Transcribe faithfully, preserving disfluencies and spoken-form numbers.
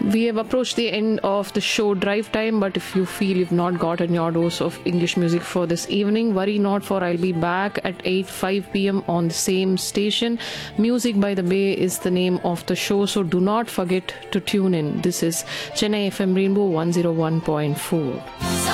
We have approached the end of the show Drive Time, but if you feel you've not gotten your dose of English music for this evening, worry not, for I'll be back at eight five p.m. on the same station. Music by the Bay is the name of the show, so do not forget to tune in. This is Chennai F M Rainbow one oh one point four.